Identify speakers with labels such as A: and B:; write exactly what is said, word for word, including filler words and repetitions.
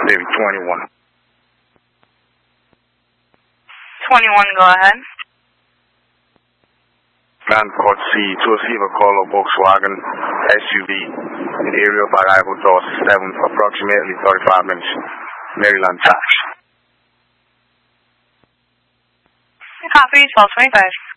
A: maybe twenty-one.
B: twenty-one, go ahead.
A: Man called C, to receive a call of Volkswagen S U V in the area of arrival door seven, approximately thirty-five minutes. Maryland tax.
B: Copy, twelve twenty-five.